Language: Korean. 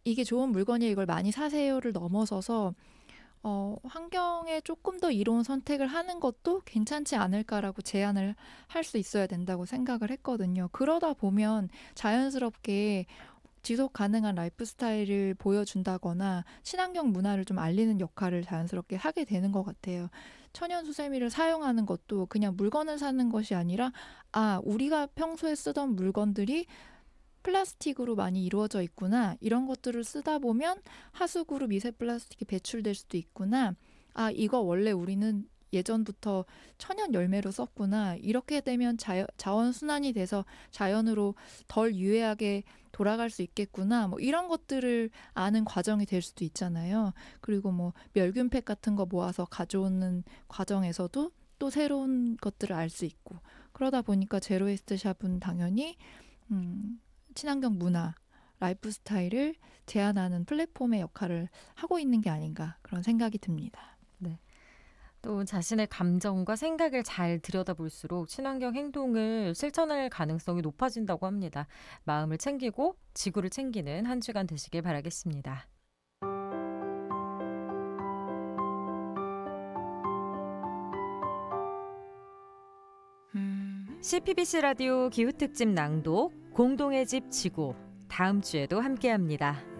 이게 좋은 물건이에요. 이걸 많이 사세요를 넘어서서 환경에 조금 더 이로운 선택을 하는 것도 괜찮지 않을까라고 제안을 할 수 있어야 된다고 생각을 했거든요. 그러다 보면 자연스럽게 지속 가능한 라이프 스타일을 보여준다거나 친환경 문화를 좀 알리는 역할을 자연스럽게 하게 되는 것 같아요. 천연 수세미를 사용하는 것도 그냥 물건을 사는 것이 아니라 우리가 평소에 쓰던 물건들이 플라스틱으로 많이 이루어져 있구나. 이런 것들을 쓰다 보면 하수구로 미세 플라스틱이 배출될 수도 있구나. 이거 원래 우리는 예전부터 천연 열매로 썼구나. 이렇게 되면 자원 순환이 돼서 자연으로 덜 유해하게 돌아갈 수 있겠구나. 뭐 이런 것들을 아는 과정이 될 수도 있잖아요. 그리고 뭐 멸균팩 같은 거 모아서 가져오는 과정에서도 또 새로운 것들을 알 수 있고. 그러다 보니까 제로웨이스트 샵은 당연히 친환경 문화, 라이프 스타일을 제안하는 플랫폼의 역할을 하고 있는 게 아닌가 그런 생각이 듭니다. 네. 또 자신의 감정과 생각을 잘 들여다볼수록 친환경 행동을 실천할 가능성이 높아진다고 합니다. 마음을 챙기고 지구를 챙기는 한 주간 되시길 바라겠습니다. CPBC 라디오 기후특집 낭독 공동의 집 지구 다음 주에도 함께합니다.